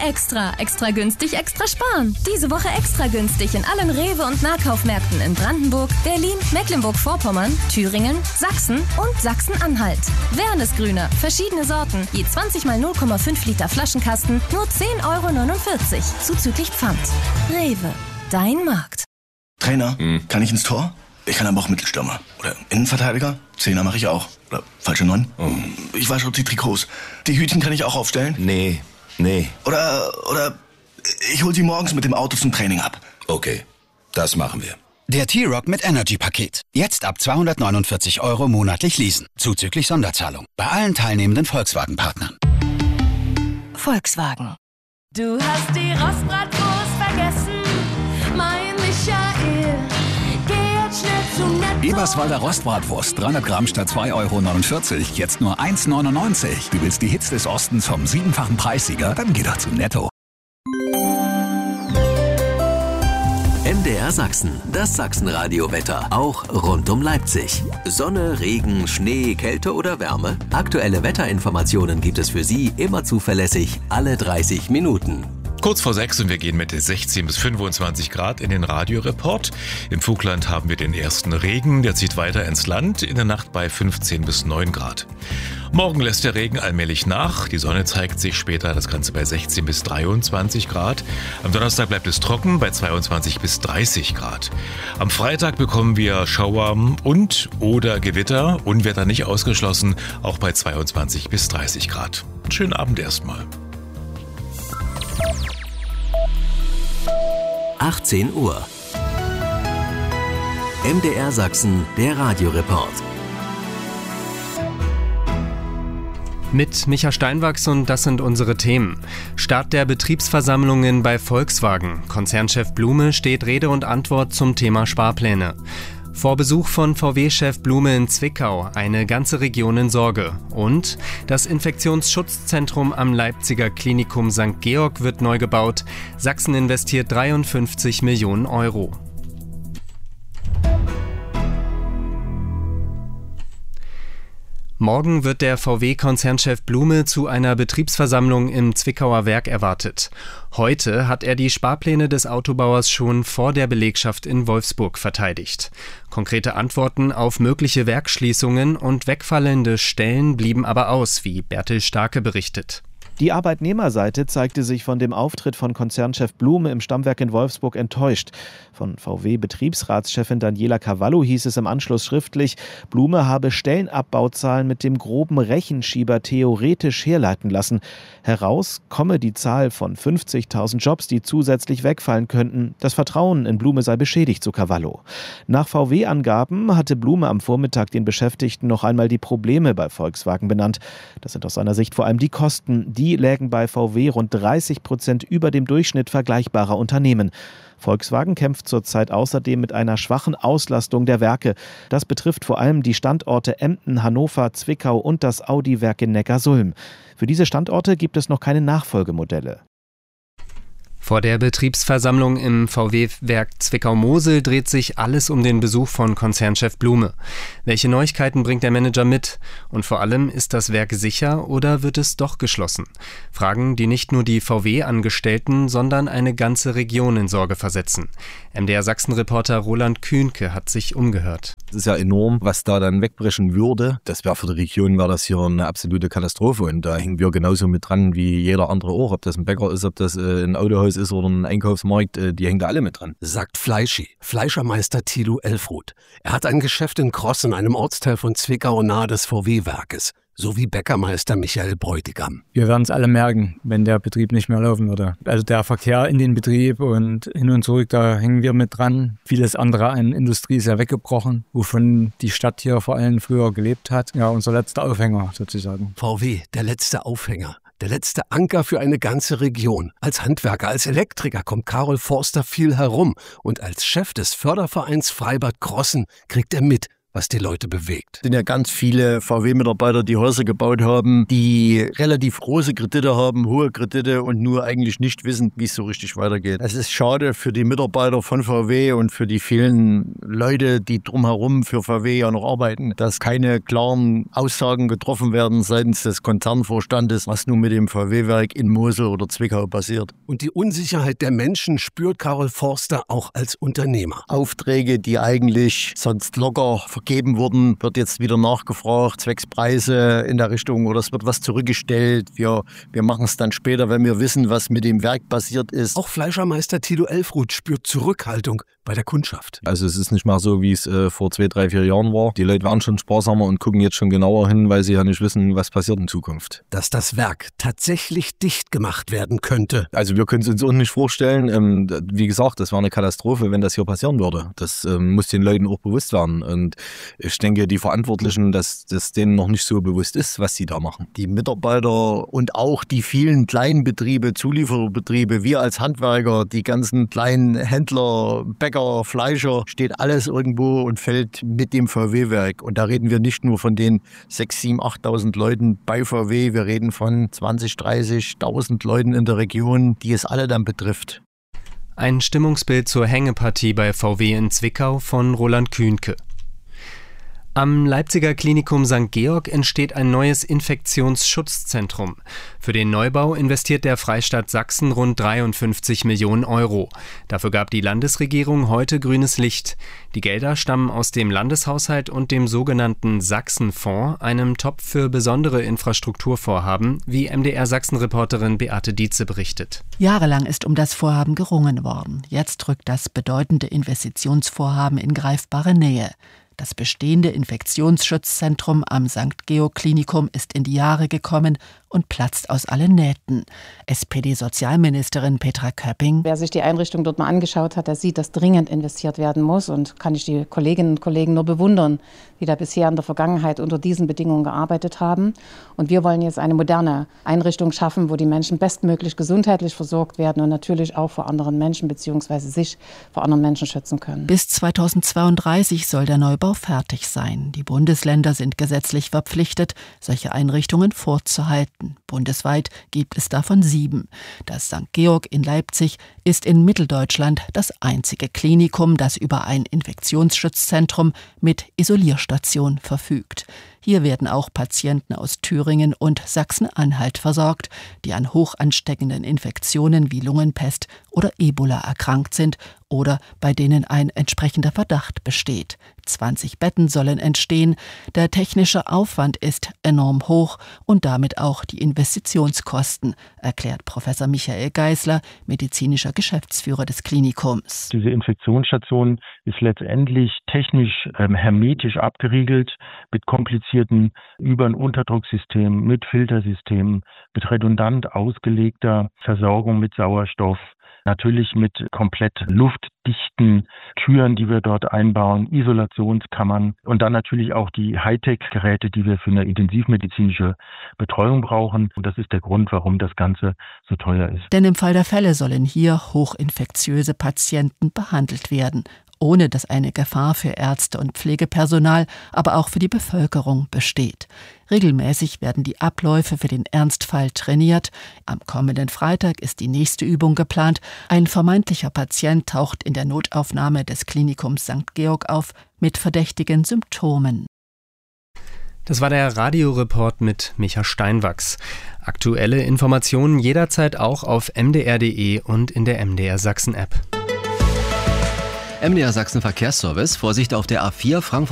Extra. Extra günstig, extra sparen. Diese Woche extra günstig in allen Rewe- und Nahkaufmärkten in Brandenburg, Berlin, Mecklenburg-Vorpommern, Thüringen, Sachsen und Sachsen-Anhalt. Wernesgrüner, verschiedene Sorten, je 20 mal 0,5 Liter Flaschenkasten, nur 10,49 €, zuzüglich Pfand. Rewe, dein Markt. Trainer, kann ich ins Tor? Ich kann aber auch Mittelstürmer. Oder Innenverteidiger? Zehner mache ich auch. Oder falsche 9? Ich wasche auch die Trikots. Die Hütchen kann ich auch aufstellen? Nee. Oder ich hol sie morgens mit dem Auto zum Training ab. Okay, das machen wir. Der T-Rock mit Energy-Paket. Jetzt ab 249 € monatlich leasen. Zuzüglich Sonderzahlung. Bei allen teilnehmenden Volkswagen-Partnern. Volkswagen. Du hast die Rostbratwurst vergessen, mein Michael. Geh jetzt schnell zu Netto. Eberswalder Rostbratwurst, 300 Gramm statt 2,49 €, jetzt nur 1,99 €. Du willst die Hits des Ostens vom 7-fachen Preissieger? Dann geh doch zu Netto. MDR Sachsen, das Sachsenradio-Wetter, auch rund um Leipzig. Sonne, Regen, Schnee, Kälte oder Wärme? Aktuelle Wetterinformationen gibt es für Sie immer zuverlässig, alle 30 Minuten. Kurz vor 6 und wir gehen mit 16 bis 25 Grad in den Radioreport. Im Vogtland haben wir den ersten Regen, der zieht weiter ins Land, in der Nacht bei 15 bis 9 Grad. Morgen lässt der Regen allmählich nach, die Sonne zeigt sich später, das Ganze bei 16 bis 23 Grad. Am Donnerstag bleibt es trocken bei 22 bis 30 Grad. Am Freitag bekommen wir Schauer und oder Gewitter, Unwetter nicht ausgeschlossen, auch bei 22 bis 30 Grad. Einen schönen Abend erstmal. 18 Uhr. MDR Sachsen, der Radioreport. Mit Micha Steinwachs und das sind unsere Themen. Start der Betriebsversammlungen bei Volkswagen. Konzernchef Blume steht Rede und Antwort zum Thema Sparpläne. Vor Besuch von VW-Chef Blume in Zwickau, eine ganze Region in Sorge. Und das Infektionsschutzzentrum am Leipziger Klinikum St. Georg wird neu gebaut. Sachsen investiert 53 Millionen €. Morgen wird der VW-Konzernchef Blume zu einer Betriebsversammlung im Zwickauer Werk erwartet. Heute hat er die Sparpläne des Autobauers schon vor der Belegschaft in Wolfsburg verteidigt. Konkrete Antworten auf mögliche Werksschließungen und wegfallende Stellen blieben aber aus, wie Bertel Starke berichtet. Die Arbeitnehmerseite zeigte sich von dem Auftritt von Konzernchef Blume im Stammwerk in Wolfsburg enttäuscht. Von VW-Betriebsratschefin Daniela Cavallo hieß es im Anschluss schriftlich, Blume habe Stellenabbauzahlen mit dem groben Rechenschieber theoretisch herleiten lassen. Heraus komme die Zahl von 50.000 Jobs, die zusätzlich wegfallen könnten. Das Vertrauen in Blume sei beschädigt, so Cavallo. Nach VW-Angaben hatte Blume am Vormittag den Beschäftigten noch einmal die Probleme bei Volkswagen benannt. Das sind aus seiner Sicht vor allem die Kosten. Die lägen bei VW rund 30% über dem Durchschnitt vergleichbarer Unternehmen. Volkswagen kämpft zurzeit außerdem mit einer schwachen Auslastung der Werke. Das betrifft vor allem die Standorte Emden, Hannover, Zwickau und das Audi-Werk in Neckarsulm. Für diese Standorte gibt es noch keine Nachfolgemodelle. Vor der Betriebsversammlung im VW-Werk Zwickau-Mosel dreht sich alles um den Besuch von Konzernchef Blume. Welche Neuigkeiten bringt der Manager mit? Und vor allem, ist das Werk sicher oder wird es doch geschlossen? Fragen, die nicht nur die VW-Angestellten, sondern eine ganze Region in Sorge versetzen. MDR Sachsen-Reporter Roland Kühnke hat sich umgehört. Es ist ja enorm, was da dann wegbrechen würde. Das wäre für die Region das hier eine absolute Katastrophe. Und da hängen wir genauso mit dran wie jeder andere auch. Ob das ein Bäcker ist, ob das ein Autohaus ist oder ein Einkaufsmarkt, die hängen da alle mit dran. Sagt Fleischi, Fleischermeister Thilo Elfruth. Er hat ein Geschäft in Crossen, einem Ortsteil von Zwickau nahe des VW-Werkes. Sowie Bäckermeister Michael Bräutigam. Wir werden es alle merken, wenn der Betrieb nicht mehr laufen würde. Also der Verkehr in den Betrieb und hin und zurück, da hängen wir mit dran. Vieles andere an Industrie ist ja weggebrochen, wovon die Stadt hier vor allem früher gelebt hat. Ja, unser letzter Aufhänger sozusagen. VW, der letzte Aufhänger. Der letzte Anker für eine ganze Region. Als Handwerker, als Elektriker kommt Karol Forster viel herum. Und als Chef des Fördervereins Freibad Crossen kriegt er mit, was die Leute bewegt. Es sind ja ganz viele VW-Mitarbeiter, die Häuser gebaut haben, die relativ große Kredite haben, hohe Kredite und nur eigentlich nicht wissen, wie es so richtig weitergeht. Es ist schade für die Mitarbeiter von VW und für die vielen Leute, die drumherum für VW ja noch arbeiten, dass keine klaren Aussagen getroffen werden seitens des Konzernvorstandes, was nun mit dem VW-Werk in Mosel oder Zwickau passiert. Und die Unsicherheit der Menschen spürt Karol Forster auch als Unternehmer. Aufträge, die eigentlich sonst locker vergeben wurden, wird jetzt wieder nachgefragt, zwecks Preise in der Richtung oder es wird was zurückgestellt. Wir machen es dann später, wenn wir wissen, was mit dem Werk passiert ist. Auch Fleischermeister Thilo Elfruth spürt Zurückhaltung bei der Kundschaft. Also es ist nicht mehr so, wie es vor 2, 3, 4 Jahren war. Die Leute waren schon sparsamer und gucken jetzt schon genauer hin, weil sie ja nicht wissen, was passiert in Zukunft. Dass das Werk tatsächlich dicht gemacht werden könnte. Also wir können es uns auch nicht vorstellen. Wie gesagt, das wäre eine Katastrophe, wenn das hier passieren würde. Das muss den Leuten auch bewusst werden. Und ich denke, die Verantwortlichen, dass das denen noch nicht so bewusst ist, was sie da machen. Die Mitarbeiter und auch die vielen kleinen Betriebe, Zuliefererbetriebe, wir als Handwerker, die ganzen kleinen Händler, Bäcker, Fleischer, steht alles irgendwo und fällt mit dem VW-Werk. Und da reden wir nicht nur von den 6.000, 7.000, 8.000 Leuten bei VW, wir reden von 20.000, 30.000 Leuten in der Region, die es alle dann betrifft. Ein Stimmungsbild zur Hängepartie bei VW in Zwickau von Roland Kühnke. Am Leipziger Klinikum St. Georg entsteht ein neues Infektionsschutzzentrum. Für den Neubau investiert der Freistaat Sachsen rund 53 Millionen Euro. Dafür gab die Landesregierung heute grünes Licht. Die Gelder stammen aus dem Landeshaushalt und dem sogenannten Sachsenfonds, einem Topf für besondere Infrastrukturvorhaben, wie MDR-Sachsen-Reporterin Beate Dietze berichtet. Jahrelang ist um das Vorhaben gerungen worden. Jetzt rückt das bedeutende Investitionsvorhaben in greifbare Nähe. Das bestehende Infektionsschutzzentrum am St. Georg Klinikum ist in die Jahre gekommen und platzt aus allen Nähten. SPD-Sozialministerin Petra Köpping. Wer sich die Einrichtung dort mal angeschaut hat, der sieht, dass dringend investiert werden muss. Und kann ich die Kolleginnen und Kollegen nur bewundern, die da bisher in der Vergangenheit unter diesen Bedingungen gearbeitet haben. Und wir wollen jetzt eine moderne Einrichtung schaffen, wo die Menschen bestmöglich gesundheitlich versorgt werden und natürlich auch vor anderen Menschen bzw. sich vor anderen Menschen schützen können. Bis 2032 soll der Neubau fertig sein. Die Bundesländer sind gesetzlich verpflichtet, solche Einrichtungen vorzuhalten. Bundesweit gibt es davon 7. Das St. Georg in Leipzig ist in Mitteldeutschland das einzige Klinikum, das über ein Infektionsschutzzentrum mit Isolierstation verfügt. Hier werden auch Patienten aus Thüringen und Sachsen-Anhalt versorgt, die an hochansteckenden Infektionen wie Lungenpest oder Ebola erkrankt sind oder bei denen ein entsprechender Verdacht besteht. 20 Betten sollen entstehen. Der technische Aufwand ist enorm hoch und damit auch die Investitionskosten, erklärt Professor Michael Geisler, medizinischer Geschäftsführer des Klinikums. Diese Infektionsstation ist letztendlich technisch hermetisch abgeriegelt mit komplizierten Über- und Unterdruckssystemen, mit Filtersystemen, mit redundant ausgelegter Versorgung mit Sauerstoff. Natürlich mit komplett luftdichten Türen, die wir dort einbauen, Isolationskammern und dann natürlich auch die Hightech-Geräte, die wir für eine intensivmedizinische Betreuung brauchen. Und das ist der Grund, warum das Ganze so teuer ist. Denn im Fall der Fälle sollen hier hochinfektiöse Patienten behandelt werden, ohne dass eine Gefahr für Ärzte und Pflegepersonal, aber auch für die Bevölkerung besteht. Regelmäßig werden die Abläufe für den Ernstfall trainiert. Am kommenden Freitag ist die nächste Übung geplant. Ein vermeintlicher Patient taucht in der Notaufnahme des Klinikums St. Georg auf mit verdächtigen Symptomen. Das war der Radioreport mit Micha Steinwachs. Aktuelle Informationen jederzeit auch auf mdr.de und in der MDR Sachsen App. MDR Sachsen Verkehrsservice. Vorsicht auf der A4 Frankfurt